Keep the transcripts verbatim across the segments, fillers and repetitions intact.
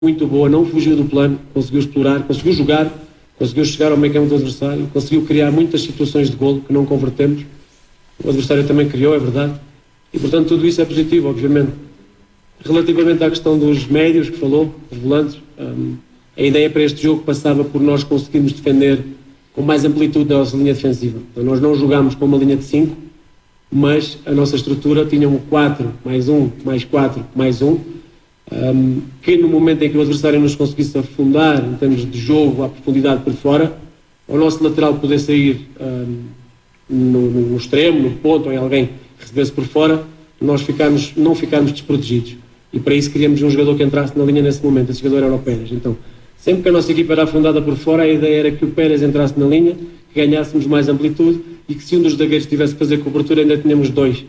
muito boa, não fugiu do plano, conseguiu explorar, conseguiu jogar, conseguiu chegar ao meio campo do adversário, conseguiu criar muitas situações de golo que não convertemos. O adversário também criou, é verdade. E, portanto, tudo isso é positivo, obviamente. Relativamente à questão dos médios que falou, dos volantes, um, a ideia para este jogo passava por nós conseguirmos defender com mais amplitude da nossa linha defensiva. Então, nós não jogámos com uma linha de cinco, mas a nossa estrutura tinha um quatro, mais um, mais quatro, mais um, um, que no momento em que o adversário nos conseguisse afundar em termos de jogo, à profundidade por fora, o nosso lateral poder sair um, no, no extremo, no ponto, ou em alguém que recebesse por fora, nós ficarmos, não ficarmos desprotegidos. E para isso queríamos um jogador que entrasse na linha nesse momento. Esse jogador era o Pérez. Então, sempre que a nossa equipa era afundada por fora, a ideia era que o Pérez entrasse na linha, que ganhássemos mais amplitude e que se um dos zagueiros tivesse que fazer cobertura, ainda tínhamos dois.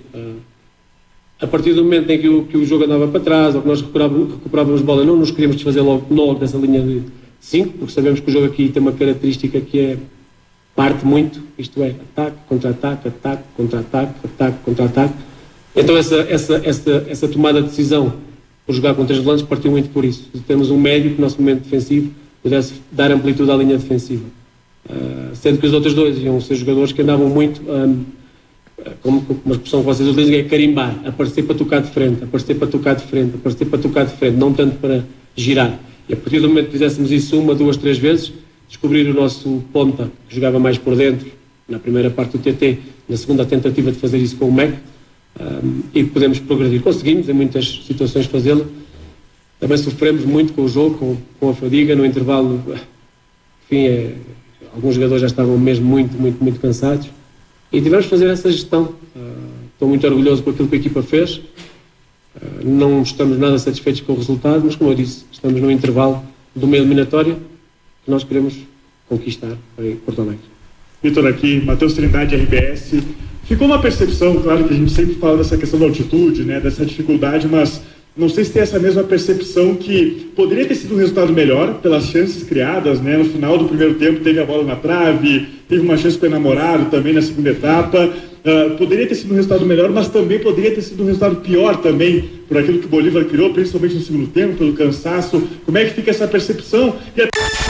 A partir do momento em que o, que o jogo andava para trás, ou que nós recuperávamos, recuperávamos bola, não nos queríamos desfazer logo, logo dessa linha de cinco, porque sabemos que o jogo aqui tem uma característica que é parte muito, isto é, ataque, contra-ataque, ataque, contra-ataque, ataque, contra-ataque. Então essa, essa, essa, essa tomada de decisão por jogar com três volantes partiu muito por isso. Temos um médio que no nosso momento defensivo pudesse dar amplitude à linha defensiva. Uh, sendo que os outros dois iam ser jogadores que andavam muito, um, como uma expressão que vocês utilizam, é carimbar, aparecer para tocar de frente, aparecer para tocar de frente, aparecer para tocar de frente, não tanto para girar. E a partir do momento que fizéssemos isso uma, duas, três vezes, descobrir o nosso ponta, que jogava mais por dentro, na primeira parte do T T, na segunda tentativa de fazer isso com o Mac, um, e podemos progredir. Conseguimos em muitas situações fazê-lo. Também sofremos muito com o jogo, com, com a fadiga, no intervalo, enfim, é, alguns jogadores já estavam mesmo muito, muito, muito cansados. E tivemos de fazer essa gestão. Uh, estou muito orgulhoso com aquilo que a equipa fez. Uh, não estamos nada satisfeitos com o resultado, mas como eu disse, estamos no intervalo de uma eliminatória que nós queremos conquistar em Porto Alegre. Vitor aqui, Matheus Trindade, R B S. Ficou uma percepção, claro que a gente sempre fala dessa questão da altitude, né, dessa dificuldade, mas não sei se tem essa mesma percepção que poderia ter sido um resultado melhor pelas chances criadas, né? No final do primeiro tempo teve a bola na trave, teve uma chance com o enamorado também na segunda etapa. Uh, poderia ter sido um resultado melhor, mas também poderia ter sido um resultado pior também por aquilo que o Bolívar criou, principalmente no segundo tempo, pelo cansaço. Como é que fica essa percepção? E a...